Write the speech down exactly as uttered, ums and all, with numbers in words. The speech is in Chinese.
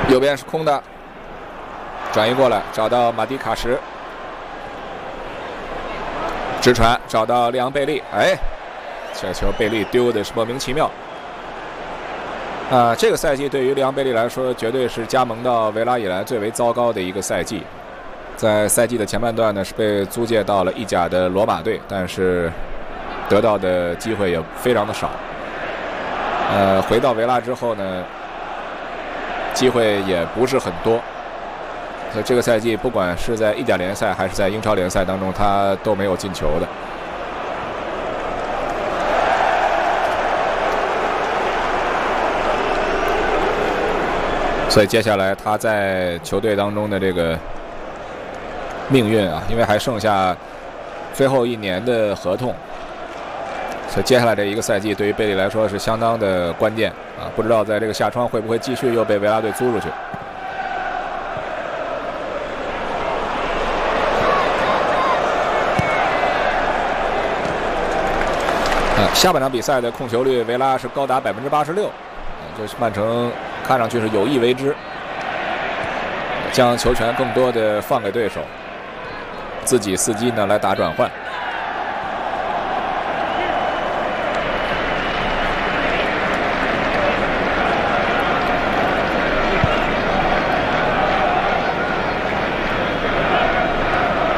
右边是空的，转移过来找到马蒂卡什，直传找到利昂贝利，哎，这球贝利丢的是莫名其妙。啊，这个赛季对于利昂贝利来说，绝对是加盟到维拉以来最为糟糕的一个赛季。在赛季的前半段呢，是被租借到了意甲的罗马队，但是得到的机会也非常的少。呃，回到维拉之后呢，机会也不是很多。所以这个赛季，不管是在意甲联赛还是在英超联赛当中，他都没有进球的。所以接下来他在球队当中的这个命运啊，因为还剩下最后一年的合同，所以接下来这一个赛季对于贝利来说是相当的关键啊！不知道在这个夏窗会不会继续又被维拉队租出去。啊，下半场比赛的控球率，维拉是高达百分之八十六，这是曼城看上去是有意为之，将球权更多的放给对手，自己伺机呢来打转换。